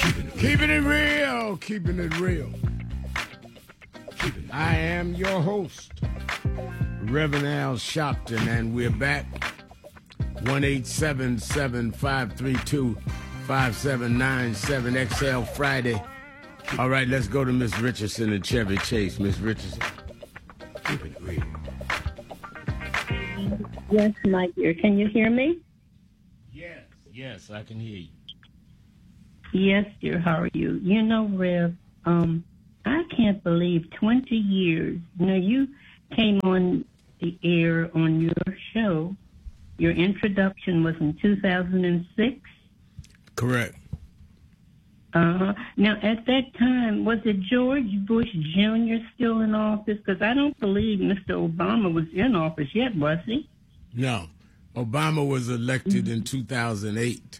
Keeping it real, keeping it real. I am your host, Reverend Al Sharpton, and we're back. 1-877-532-5797 XL Friday. All right, let's go to Miss Richardson and Chevy Chase. Miss Richardson, keep it real. Yes, my dear. Can you hear me? Yes, I can hear you. Yes, dear. How are you? You know, Rev, I can't believe 20 years. You know, you came on the air on your show. Your introduction was in 2006? Correct. Now, at that time, was it George Bush Jr. still in office? Because I don't believe Mr. Obama was in office yet, was he? No. Obama was elected in 2008.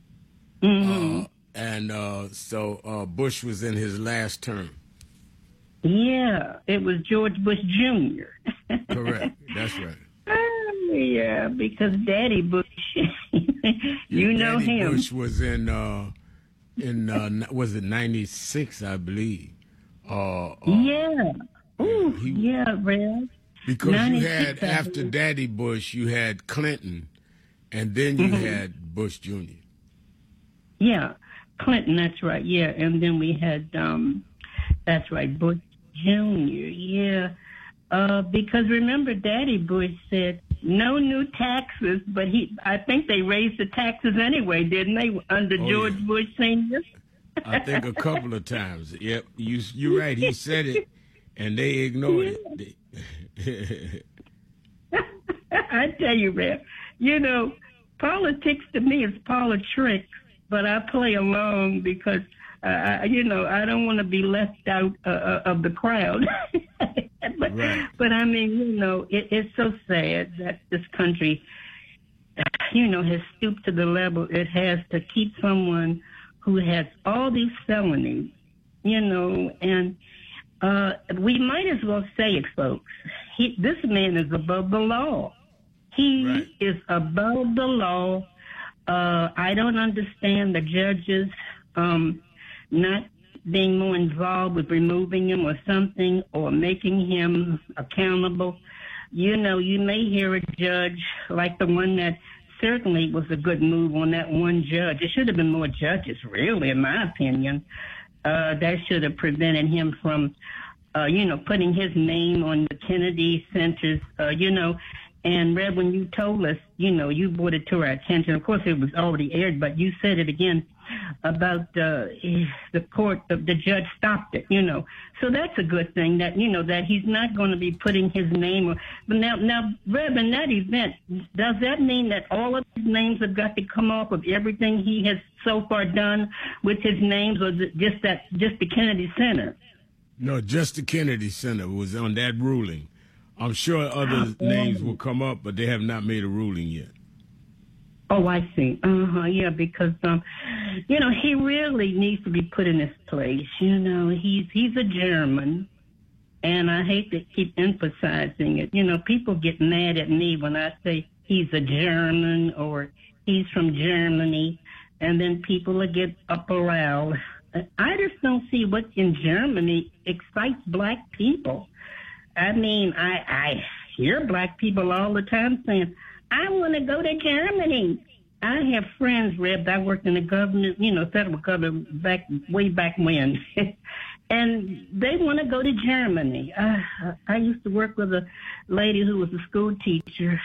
So Bush was in his last term. Yeah, it was George Bush Jr. Correct. That's right. Yeah, because Daddy Bush, you know Daddy him. Bush was in was it 96, I believe. Yeah. Ooh, yeah, Rev. Because you had, after Daddy Bush, you had Clinton, and then you had Bush Jr. Yeah, Clinton, that's right, yeah. And then we had, that's right, Bush Jr., yeah. Because remember, Daddy Bush said, no new taxes, but I think they raised the taxes anyway, didn't they, under George Bush Sr.? I think a couple of times. Yep, you're right. He said it, and they ignored it. I tell you, man, you know, politics to me is politics, but I play along because, I don't want to be left out of the crowd. But I mean, you know, it's so sad that this country, you know, has stooped to the level it has to keep someone who has all these felonies, you know, and we might as well say it, folks. This man is above the law. He is above the law. I don't understand the judges not being more involved with removing him or something, or making him accountable. You know, you may hear a judge like the one that certainly was a good move on that one judge. There should have been more judges, really, in my opinion. That should have prevented him from, putting his name on the Kennedy Center's, And, Rev, when you told us, you know, you brought it to our attention. Of course, it was already aired, but you said it again about the court, the judge stopped it, you know. So that's a good thing that, you know, that he's not going to be putting his name. But now, Rev, in that event, does that mean that all of his names have got to come off of everything he has so far done with his names, or is it just the Kennedy Center? No, just the Kennedy Center was on that ruling. I'm sure other names will come up, but they have not made a ruling yet. Oh, I see. Yeah, because, he really needs to be put in his place. You know, he's a German, and I hate to keep emphasizing it. You know, people get mad at me when I say he's a German or he's from Germany, and then people will get up around. I just don't see what in Germany excites black people. I mean, I hear black people all the time saying, I want to go to Germany. I have friends, Reb, I worked in the government, you know, federal government way back when. And they want to go to Germany. I used to work with a lady who was a school teacher.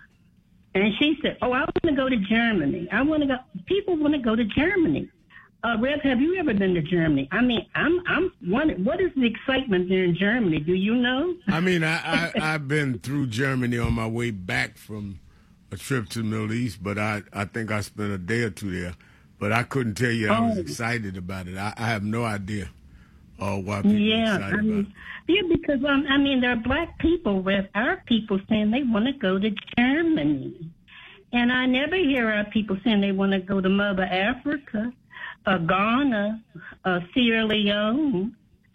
And she said, I want to go to Germany. People want to go to Germany. Reb, have you ever been to Germany? I mean, I'm wondering, what is the excitement there in Germany? Do you know? I mean, I've been through Germany on my way back from a trip to the Middle East, but I think I spent a day or two there. But I couldn't tell you I was excited about it. I have no idea why people are excited about it. Yeah, because, there are black people with our people saying they want to go to Germany. And I never hear our people saying they want to go to Mother Africa, Ghana, Sierra Leone,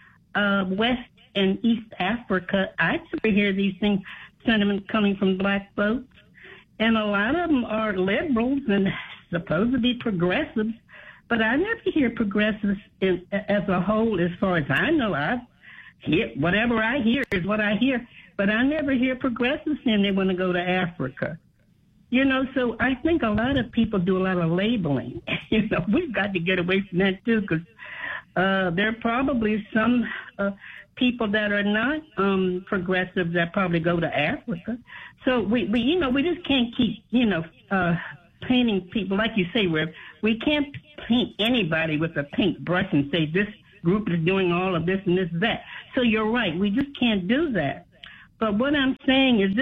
West and East Africa. I never hear these sentiments coming from black folks. And a lot of them are liberals and supposed to be progressives, But I never hear progressives as a whole, as far as I know. I hear whatever I hear is what I hear, but I never hear progressives saying they want to go to Africa. So I think a lot of people do a lot of labeling. We've got to get away from that too, because there are probably some people that are not progressive that probably go to Africa. So we just can't keep painting people like you say, Rev. We can't paint anybody with a paintbrush and say this group is doing all of this and this that. So you're right. We just can't do that. But what I'm saying is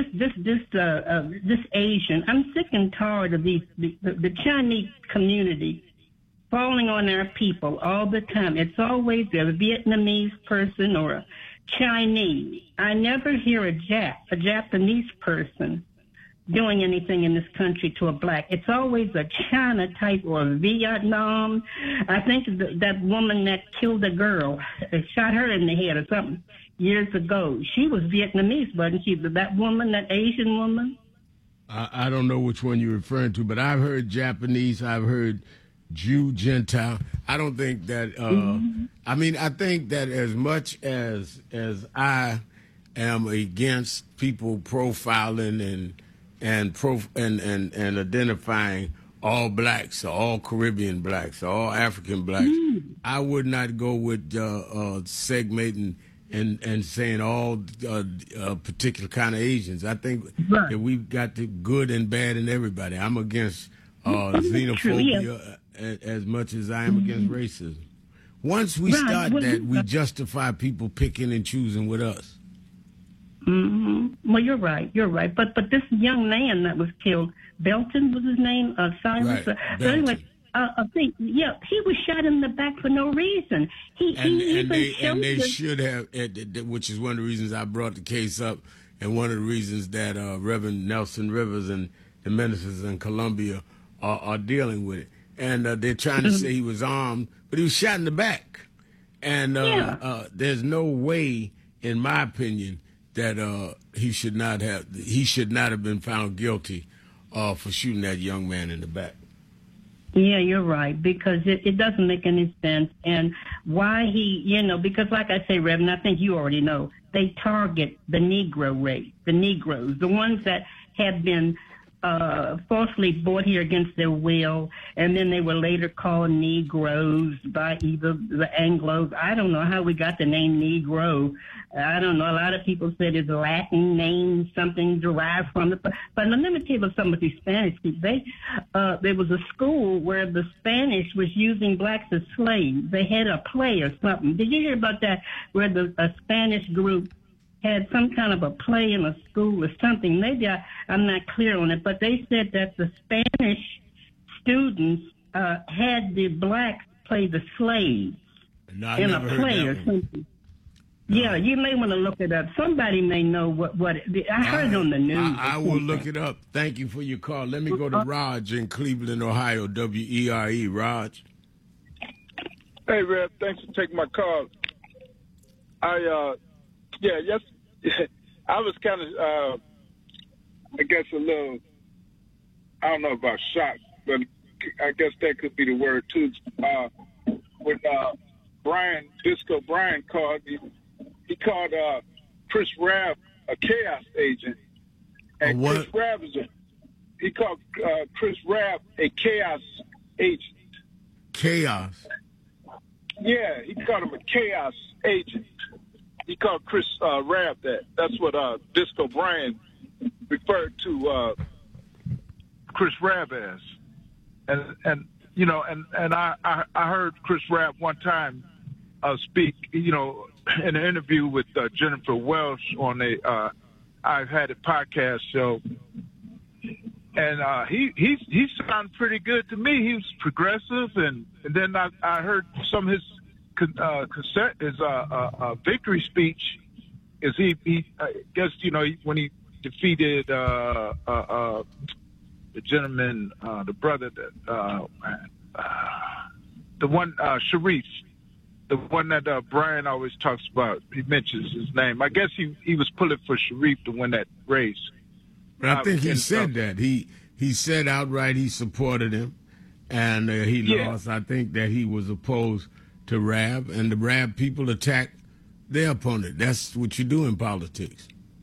this Asian. I'm sick and tired of the Chinese community falling on our people all the time. It's always a Vietnamese person or a Chinese. I never hear a Japanese person doing anything in this country to a black. It's always a China type or a Vietnam. I think that woman that killed a girl, shot her in the head or something years ago. She was Vietnamese, wasn't she? That woman, that Asian woman? I don't know which one you're referring to, but I've heard Japanese, I've heard Jew, Gentile. I don't think that, I mean, I think that as much as I am against people profiling and identifying all blacks, or all Caribbean blacks, or all African blacks, I would not go with segmenting and saying all particular kind of Asians. I think that we've got the good and bad in everybody. I'm against xenophobia as much as I am against racism. Once we start that, we justify people picking and choosing with us. Mm-hmm. Well, you're right. But this young man that was killed, Belton was his name, Silas. Right. But anyway, I think, he was shot in the back for no reason. They should have, which is one of the reasons I brought the case up, and one of the reasons that Reverend Nelson Rivers and the ministers in Columbia are dealing with it. And they're trying to say he was armed, but he was shot in the back. And there's no way, in my opinion, that he should not have been found guilty for shooting that young man in the back. Yeah, you're right, because it doesn't make any sense. And why because like I say, Reverend, I think you already know, they target the Negro race, the Negroes, the ones that have been falsely brought here against their will, and then they were later called Negroes by either the Anglos. I don't know how we got the name Negro. I don't know. A lot of people said it's a Latin name, something derived from it. But let me tell you about some of these Spanish people. There was a school where the Spanish was using blacks as slaves. They had a play or something. Did you hear about that, where a Spanish group had some kind of a play in a school or something? Maybe I'm not clear on it, but they said that the Spanish students had the blacks play the slaves in a play or something. Yeah, you may want to look it up. Somebody may know what I heard it on the news. I will look it up. Thank you for your call. Let me go to Raj in Cleveland, Ohio, WERE. Raj. Hey, Rev. Thanks for taking my call. I was kind of, I guess a little, I don't know about shocked, but I guess that could be the word too. When Disco Brian called, he called Chris Rabb a chaos agent. And Chris Rabb he called Chris Rabb a chaos agent. Chaos? Yeah, he called him a chaos agent. He called Chris Rabb that. That's what Disco Brian referred to Chris Rabb as. And I heard Chris Rabb one time speak, in an interview with Jennifer Welsh on a I've Had It podcast show. And he sounded pretty good to me. He was progressive, and then I heard some of his cassette, his victory speech. Is he I guess when he defeated the gentleman, the brother that the one Sharif, the one that Brian always talks about. He mentions his name. I guess he was pulling for Sharif to win that race. But I think he said that. He said outright he supported him. and he lost. I think that he was opposed to Raab, and the Raab people attacked their opponent. That's what you do in politics.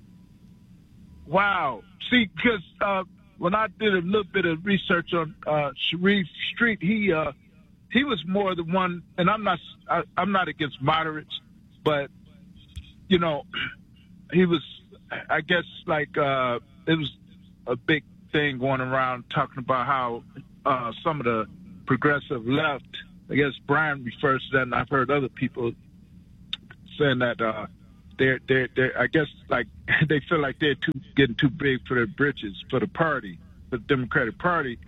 Wow. See, because when I did a little bit of research on Sharif Street, he was more the one, and I'm not against moderates, but you know, he was, I guess, like it was a big thing going around talking about how some of the progressive left, I guess Brian refers to that, and I've heard other people saying that they're I guess like they feel like they're getting too big for their britches for the party, for the Democratic Party,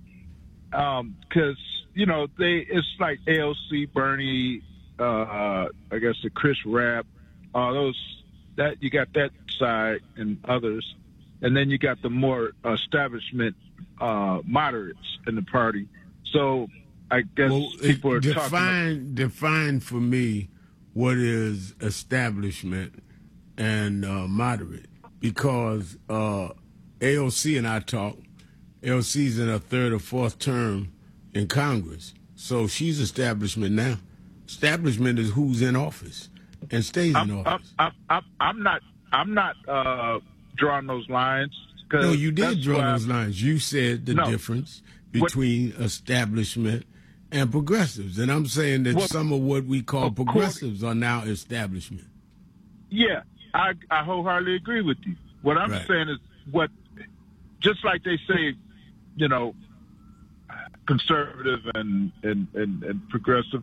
because you know it's like AOC, Bernie, I guess the Chris Rapp, those that you got that side and others, and then you got the more establishment moderates in the party. So I guess people are define for me what is establishment and moderate, because AOC and I talk. AOC's in her third or fourth term in Congress, so she's establishment now. Establishment is who's in office and stays in office. I'm not drawing those lines. No, you did draw those lines. You said the difference between establishment and progressives, and I'm saying that some of what we call progressives are now establishment. Yeah, I wholeheartedly agree with you. What I'm saying is just like they say, you know, conservative and progressive,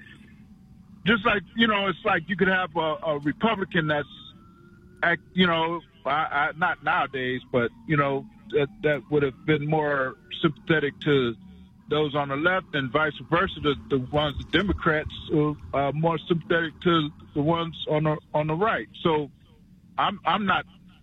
just like, you know, it's like you could have a Republican that's, you know, not nowadays, but, you know, that would have been more sympathetic to those on the left, and vice versa. The ones, the Democrats, are more sympathetic to the ones on the right. So I'm not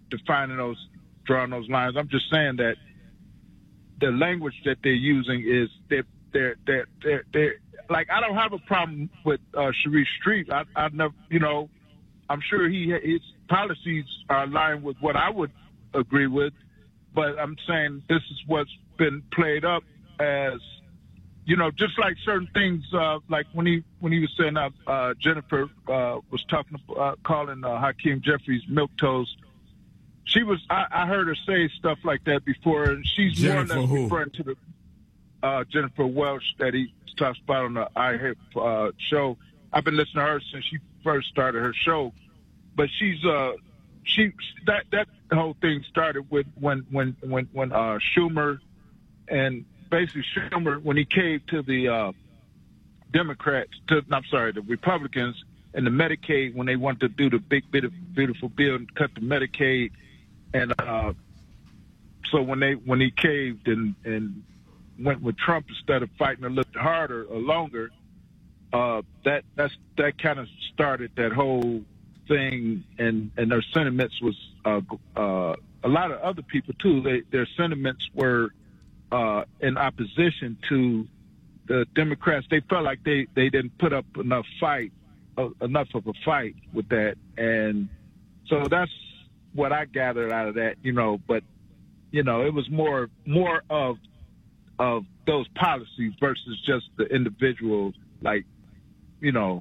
drawing those lines. I'm just saying that the language that they're using is they're like, I don't have a problem with Sharif Street. I never, you know, I'm sure his policies are aligned with what I would agree with, but I'm saying this is what's been played up as, you know, just like certain things, like when he was saying Jennifer was talking about calling Hakeem Jeffries milquetoast. She was, I heard her say stuff like that before, and she's Jennifer more or less who? referring to the Jennifer Welch that he talks about on the iHip show. I've been listening to her since she first started her show, but that whole thing started with when Schumer, and basically Schumer, when he caved to the the Republicans and the Medicaid, when they wanted to do the big beautiful bill and cut the Medicaid, and so when he caved and went with Trump instead of fighting a little harder or longer, that kind of started that whole thing, and their sentiments was a lot of other people too. Their sentiments were in opposition to the Democrats. They felt like they didn't put up enough of a fight with that, and so that's what I gathered out of that, you know. But you know, it was more of those policies versus just the individuals, like, you know,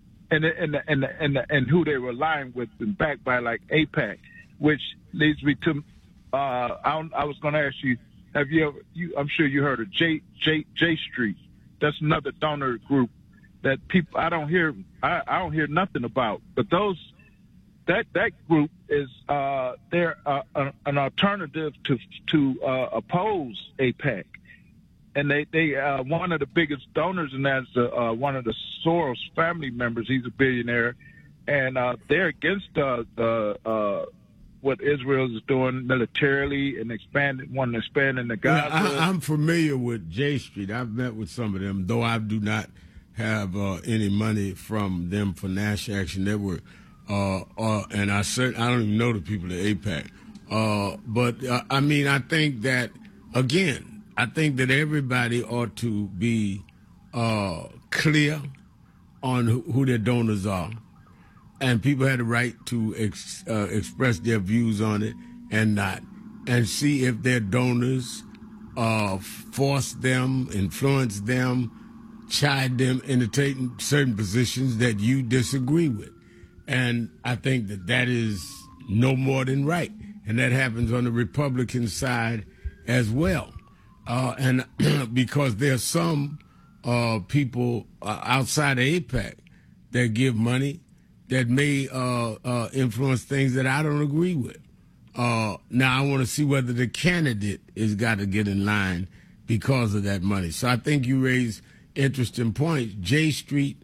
and who they were aligned with and backed by, like AIPAC, which leads me to I was going to ask you, have you ever? I'm sure you heard of J Street. That's another donor group that people I don't hear nothing about. But that group is they're an alternative to oppose AIPAC, and they one of the biggest donors in that is one of the Soros family members. He's a billionaire, and they're against what Israel is doing militarily and wanting to expand in the Gaza. I'm familiar with J Street. I've met with some of them, though I do not have any money from them for national action network. And I don't even know the people at AIPAC. But I mean, I think that, again, everybody ought to be clear on who their donors are. And people had the right to express their views on it and see if their donors force them, influence them, chide them into taking certain positions that you disagree with. And I think that is no more than right. And that happens on the Republican side as well. And because there are some people outside of AIPAC that give money that may influence things that I don't agree with. Now, I want to see whether the candidate has got to get in line because of that money. So I think you raise interesting points. J Street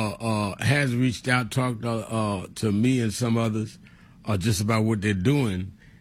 has reached out, talked to me and some others just about what they're doing.